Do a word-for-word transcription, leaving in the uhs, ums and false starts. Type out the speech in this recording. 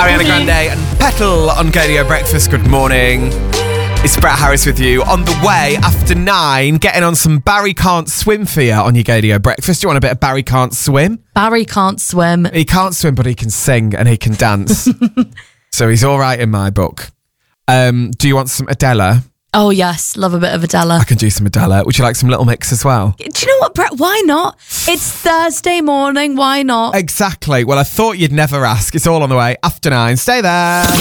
Ariana Grande and Petal on Radio Breakfast. Good morning. It's Brett Harris with you. On the way after nine, getting on some Barry Can't Swim for you on your Radio Breakfast. Do you want a bit of Barry Can't Swim? Barry can't swim. He can't swim, but he can sing and he can dance. So he's all right in my book. Um, do you want some Adela? Oh, yes. Love a bit of Adela. I can do some Adela. Would you like some Little Mix as well? Do you know what, Brett? Why not? It's Thursday morning. Why not? Exactly. Well, I thought you'd never ask. It's all on the way after nine. Stay there.